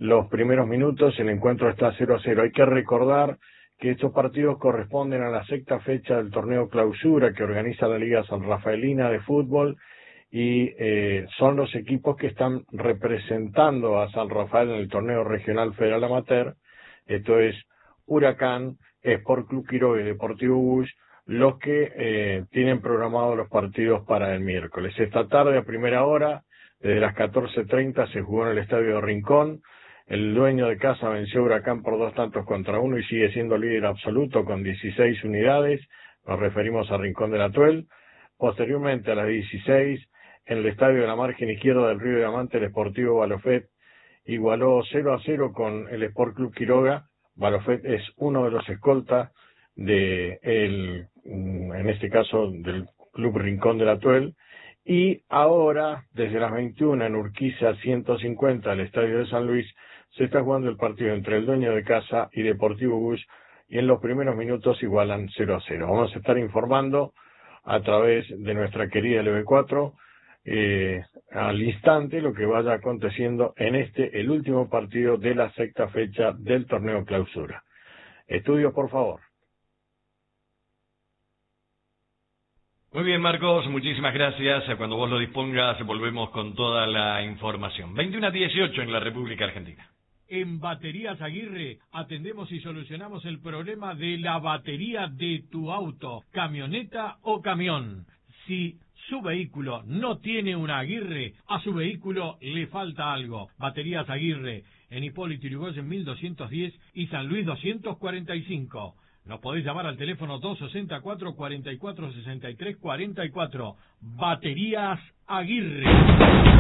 los primeros minutos, el encuentro está 0-0. Hay que recordar que estos partidos corresponden a la sexta fecha del torneo Clausura que organiza la Liga San Rafaelina de fútbol y son los equipos que están representando a San Rafael en el torneo regional federal amateur. Esto es Huracán, Sport Club Quiroga y Deportivo Bush, los que tienen programados los partidos para el miércoles. Esta tarde a primera hora, desde las 14:30, se jugó en el Estadio de Rincón. El dueño de casa venció a Huracán por 2-1 y sigue siendo líder absoluto con 16 unidades. Nos referimos a Rincón de la Tuel. Posteriormente, a las 16, en el Estadio de la Margen Izquierda del Río Diamante, el Sportivo Balofet igualó 0-0 con el Sport Club Quiroga. Balofet es uno de los escoltas en este caso, del Club Rincón de la Tuel. Y ahora, desde las 21 en Urquiza 150, el Estadio de San Luis, se está jugando el partido entre el dueño de casa y Deportivo Bush, y en los primeros minutos igualan 0-0. Vamos a estar informando a través de nuestra querida LB4 al instante lo que vaya aconteciendo en el último partido de la sexta fecha del torneo Clausura. Estudios, por favor. Muy bien, Marcos, muchísimas gracias. Cuando vos lo dispongas, volvemos con toda la información. 21:18 en la República Argentina. En Baterías Aguirre atendemos y solucionamos el problema de la batería de tu auto, camioneta o camión. Si su vehículo no tiene una Aguirre, a su vehículo le falta algo. Baterías Aguirre, en Hipólito Yrigoyen 1210 y San Luis 245. Nos podés llamar al teléfono 264-4463-44. Baterías Aguirre.